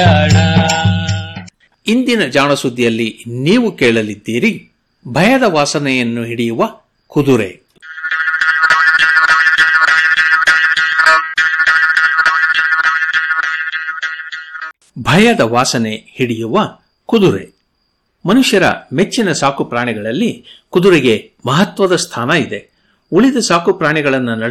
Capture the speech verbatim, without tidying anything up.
ಇಂದಿನ ಜಾಣ ಸುದ್ದಿಯಲ್ಲಿ ನೀವು ಕೇಳಲಿದ್ದೀರಿ ಭಯದ ವಾಸನೆಯನ್ನು ಹಿಡಿಯುವ ಕುದುರೆ. ಭಯದ ವಾಸನೆ ಹಿಡಿಯುವ ಕುದುರೆ. ಮನುಷ್ಯರ ಮೆಚ್ಚಿನ ಸಾಕು ಪ್ರಾಣಿಗಳಲ್ಲಿ ಕುದುರೆಗೆ ಮಹತ್ವದ ಸ್ಥಾನ ಇದೆ. ಉಳಿದ ಸಾಕು ಪ್ರಾಣಿಗಳನ್ನು